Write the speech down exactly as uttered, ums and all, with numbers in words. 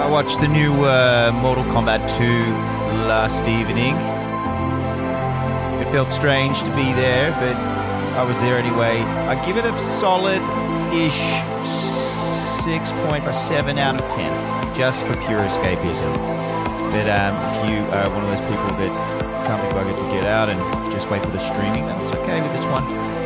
I watched the new uh, Mortal Kombat two last evening. It felt strange to be there, but I was there anyway. I give it a solid-ish six point five, seven out of ten, just for pure escapism. But um, if you are one of those people that can't be buggered to get out and just wait for the streaming, then it's okay with this one.